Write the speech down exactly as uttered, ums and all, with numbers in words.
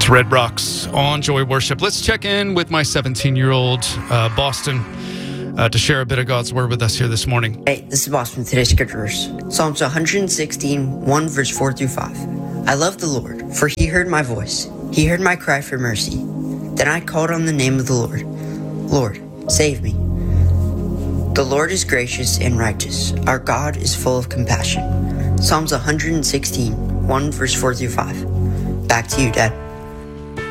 It's Red Rocks on Joy Worship. Let's check in with my seventeen-year-old uh, Boston uh, to share a bit of God's Word with us here this morning. Hey, this is Boston with today's scripture verse. Psalms one sixteen, one verse four through five. I love the Lord, for he heard my voice. He heard my cry for mercy. Then I called on the name of the Lord. Lord, save me. The Lord is gracious and righteous. Our God is full of compassion. Psalms one sixteen, one verse four through five. Back to you, Dad.